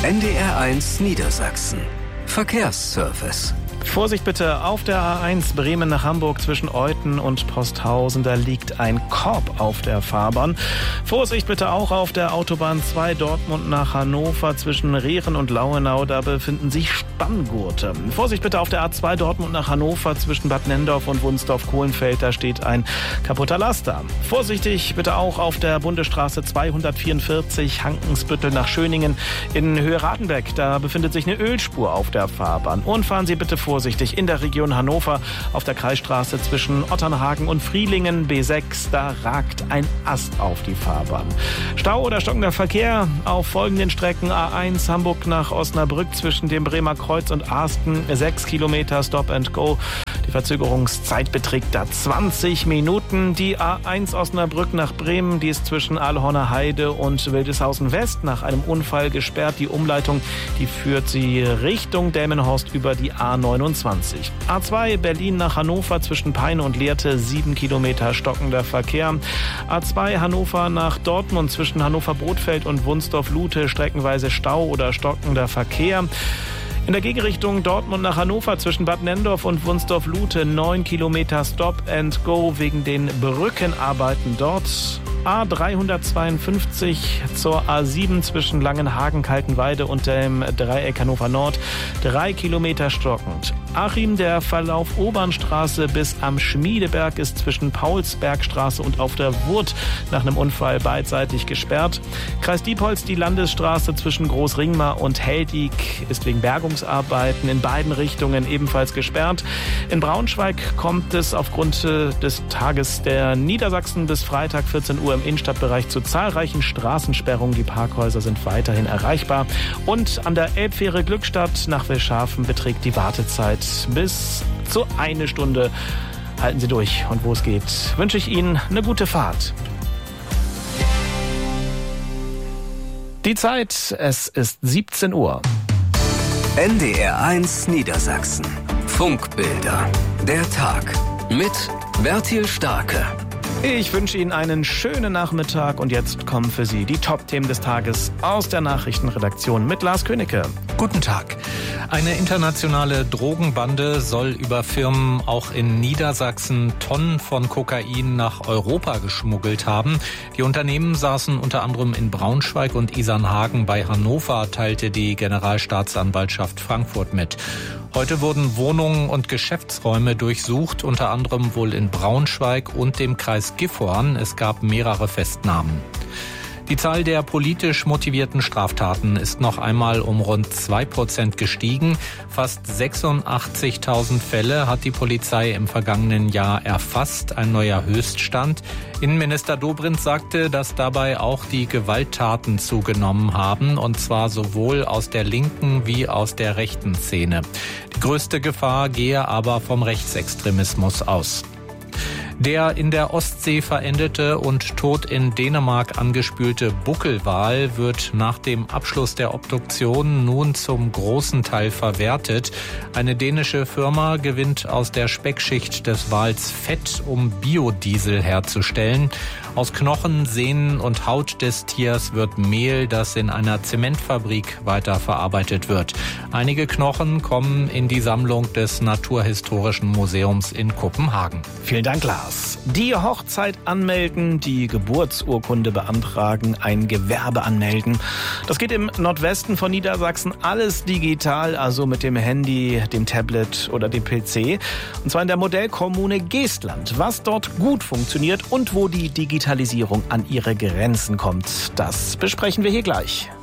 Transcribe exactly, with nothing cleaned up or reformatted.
N D R eins Niedersachsen. Verkehrsservice. Vorsicht bitte auf der A eins Bremen nach Hamburg zwischen Euthen und Posthausen. Da liegt ein Korb auf der Fahrbahn. Vorsicht bitte auch auf der Autobahn zwei Dortmund nach Hannover zwischen Rehren und Lauenau. Da befinden sich Spanngurte. Vorsicht bitte auf der A zwei Dortmund nach Hannover zwischen Bad Nendorf und Wunsdorf-Kohlenfeld. Da steht ein kaputter Laster. Vorsichtig bitte auch auf der Bundesstraße zweihundertvierundvierzig Hankensbüttel nach Schöningen in Höhe Radenbeck. Da befindet sich eine Ölspur auf der Fahrbahn. Und fahren Sie bitte vor. Vorsichtig in der Region Hannover auf der Kreisstraße zwischen Otternhagen und Frielingen B sechs. Da ragt ein Ast auf die Fahrbahn. Stau oder stockender Verkehr auf folgenden Strecken: A eins Hamburg nach Osnabrück zwischen dem Bremer Kreuz und Arsten. sechs Kilometer Stop and Go. Die Verzögerungszeit beträgt da zwanzig Minuten. Die A eins Osnabrück nach Bremen, die ist zwischen Aalhorner Heide und Wildeshausen West nach einem Unfall gesperrt. Die Umleitung, die führt sie Richtung Delmenhorst über die A neunundzwanzig. A zwei Berlin nach Hannover zwischen Peine und Lehrte, sieben Kilometer stockender Verkehr. A zwei Hannover nach Dortmund zwischen Hannover-Bothfeld und Wunsdorf-Lute, streckenweise Stau oder stockender Verkehr. In der Gegenrichtung Dortmund nach Hannover zwischen Bad Nendorf und Wunsdorf-Lute, neun Kilometer Stop and Go wegen den Brückenarbeiten dort. A dreihundertzweiundfünfzig zur A sieben zwischen Langenhagen, Kaltenweide und dem Dreieck Hannover Nord, drei Kilometer stockend. Achim, der Verlauf Obernstraße bis am Schmiedeberg ist zwischen Paulsbergstraße und auf der Wurt nach einem Unfall beidseitig gesperrt. Kreis Diepholz, die Landesstraße zwischen Großringmar und Heldig ist wegen Bergungsarbeiten in beiden Richtungen ebenfalls gesperrt. In Braunschweig kommt es aufgrund des Tages der Niedersachsen bis Freitag vierzehn Uhr im Innenstadtbereich zu zahlreichen Straßensperrungen. Die Parkhäuser sind weiterhin erreichbar. Und an der Elbfähre Glückstadt nach Wilschafen beträgt die Wartezeit bis zu eine Stunde. Halten Sie durch. Und wo es geht, wünsche ich Ihnen eine gute Fahrt. Die Zeit, es ist siebzehn Uhr. N D R eins Niedersachsen. Funkbilder. Der Tag. Mit Bertil Starke. Ich wünsche Ihnen einen schönen Nachmittag und jetzt kommen für Sie die Top-Themen des Tages aus der Nachrichtenredaktion mit Lars Königke. Guten Tag. Eine internationale Drogenbande soll über Firmen auch in Niedersachsen Tonnen von Kokain nach Europa geschmuggelt haben. Die Unternehmen saßen unter anderem in Braunschweig und Isernhagen bei Hannover, teilte die Generalstaatsanwaltschaft Frankfurt mit. Heute wurden Wohnungen und Geschäftsräume durchsucht, unter anderem wohl in Braunschweig und dem Kreis Gifhorn. Es gab mehrere Festnahmen. Die Zahl der politisch motivierten Straftaten ist noch einmal um rund zwei Prozent gestiegen. Fast sechsundachtzigtausend Fälle hat die Polizei im vergangenen Jahr erfasst, ein neuer Höchststand. Innenminister Dobrindt sagte, dass dabei auch die Gewalttaten zugenommen haben, und zwar sowohl aus der linken wie aus der rechten Szene. Die größte Gefahr gehe aber vom Rechtsextremismus aus. Der in der Ostsee verendete und tot in Dänemark angespülte Buckelwal wird nach dem Abschluss der Obduktion nun zum großen Teil verwertet. Eine dänische Firma gewinnt aus der Speckschicht des Wals Fett, um Biodiesel herzustellen. Aus Knochen, Sehnen und Haut des Tiers wird Mehl, das in einer Zementfabrik weiterverarbeitet wird. Einige Knochen kommen in die Sammlung des Naturhistorischen Museums in Kopenhagen. Vielen Dank, Lars. Die Hochzeit anmelden, die Geburtsurkunde beantragen, ein Gewerbe anmelden. Das geht im Nordwesten von Niedersachsen alles digital, also mit dem Handy, dem Tablet oder dem P C. Und zwar in der Modellkommune Geestland. Was dort gut funktioniert und wo die Digitalisierung an ihre Grenzen kommt, das besprechen wir hier gleich.